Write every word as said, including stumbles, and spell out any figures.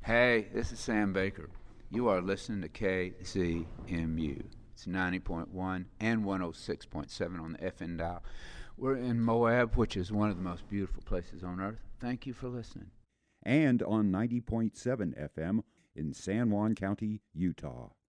Hey, this is Sam Baker. You are listening to K Z M U. It's ninety point one and one oh six point seven on the F N dial. We're in Moab, which is one of the most beautiful places on earth. Thank you for listening. And on ninety point seven F M in San Juan County, Utah.